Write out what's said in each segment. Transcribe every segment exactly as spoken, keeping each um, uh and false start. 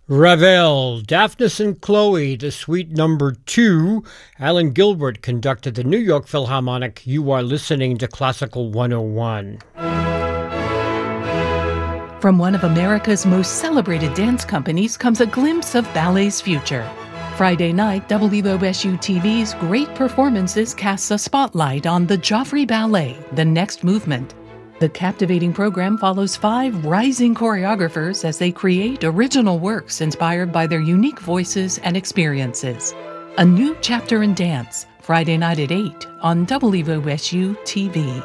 Ravel, Daphnis and Chloe, the Suite Number Two. Alan Gilbert conducted the New York Philharmonic. You are listening to Classical one oh one. From one of America's most celebrated dance companies comes a glimpse of ballet's future. Friday night, W O S U T V's Great Performances casts a spotlight on the Joffrey Ballet, The Next Movement. The captivating program follows five rising choreographers as they create original works inspired by their unique voices and experiences. A new chapter in dance, Friday night at eight on W O S U T V.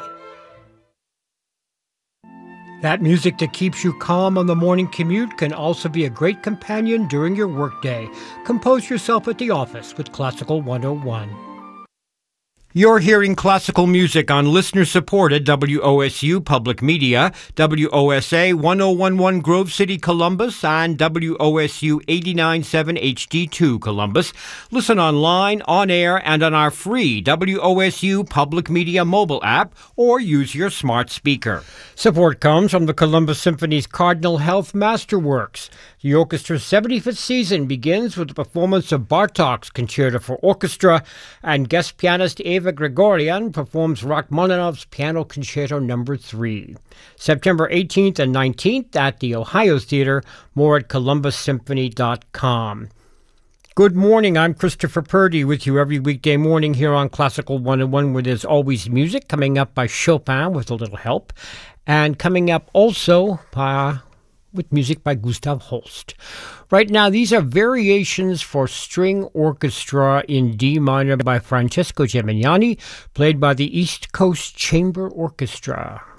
That music that keeps you calm on the morning commute can also be a great companion during your workday. Compose yourself at the office with Classical one oh one. You're hearing classical music on listener-supported W O S U Public Media, W O S A one oh one point one Grove City, Columbus, and W O S U eighty-nine point seven H D two Columbus. Listen online, on air, and on our free W O S U Public Media mobile app, or use your smart speaker. Support comes from the Columbus Symphony's Cardinal Health Masterworks. The orchestra's seventy-fifth season begins with the performance of Bartók's Concerto for Orchestra, and guest pianist Eva Gregorian performs Rachmaninoff's Piano Concerto Number three. September eighteenth and nineteenth at the Ohio Theater. More at columbus symphony dot com. Good morning, I'm Christopher Purdy with you every weekday morning here on Classical one oh one, where there's always music, coming up by Chopin with a little help, and coming up also uh, with music by Gustav Holst. Right now, these are variations for string orchestra in D minor by Francesco Gemignani, played by the East Coast Chamber Orchestra.